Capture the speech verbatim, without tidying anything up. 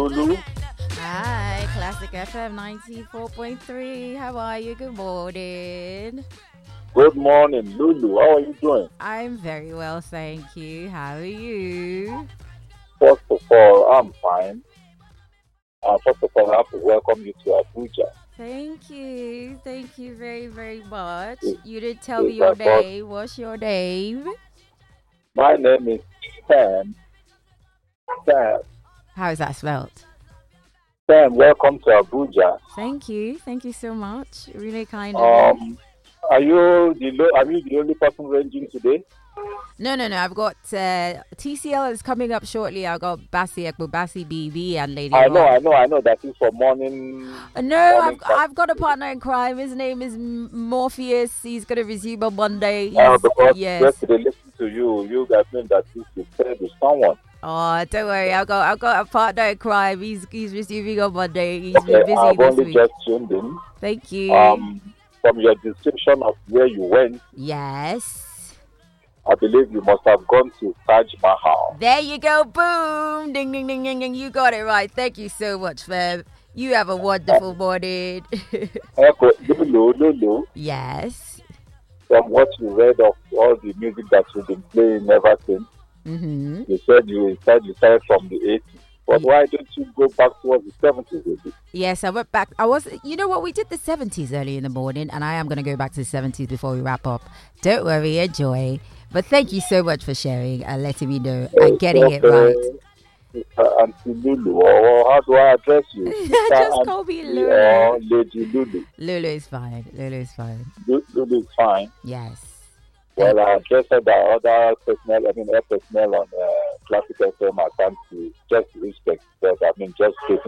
Lulu. Hi, Classic F M ninety-four point three. How are you? Good morning. Good morning, Lulu. How are you doing? I'm very well, thank you. How are you? First of all, I'm fine. Uh, first of all, I have to welcome you to Abuja. Thank you. Thank you very, very much. It's, You didn't tell me it's your my first. name. What's your name? My name is Sam. Sam. How is that spelled? Sam, welcome to Abuja. Thank you. Thank you so much. Really kind of you. Um, are you the lo- are you the only person ranging today? No, no, no. I've got uh, T C L is coming up shortly. I've got Bassi Ekbo, Bassi B B, and Lady I know, Rob. I know, I know. That is for morning. Uh, No, morning I've I've got a partner in crime. His name is M- Morpheus. He's gonna resume on Monday. He's, Uh, because yes. yesterday, listening to you, you guys mean that you should share with someone. Oh, don't worry. I've got I've got a partner in crime. He's he's resuming on Monday. He's Okay, been busy I've this only week. just tuned in. Thank you. Um, from your description of where you went, Yes. I believe you must have gone to Taj Mahal. There you go. Boom. Ding ding ding ding ding. You got it right. Thank you so much, fam. You have a wonderful morning. Okay, Lulu, Lulu, Yes. from what you read of all the music that you've been playing ever since, Mm-hmm. you said you said you started from the eighties. But why don't you go back towards the seventies with it? Yes, I went back. I was, you know what? We did the seventies early in the morning, and I am going to go back to the seventies before we wrap up. Don't worry, enjoy. But thank you so much for sharing and letting me know and getting it right. Sister Auntie Lulu, or how do I address you? Sister Just call me Auntie Lulu. or Lady Lulu? Lulu is fine. Lulu is fine. Lu- Lulu is fine. Yes. Well, I addressed the other personnel, I mean, air personnel on uh, Classic F M account to just respect, because I mean, just